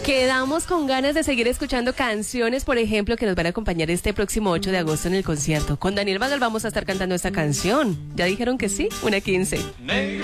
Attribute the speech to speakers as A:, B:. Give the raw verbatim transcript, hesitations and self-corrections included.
A: Quedamos con ganas de seguir escuchando canciones, por ejemplo, que nos van a acompañar este próximo ocho de agosto en el concierto. Con Daniel Badal vamos a estar cantando esta canción. ¿Ya dijeron que sí? Una quince.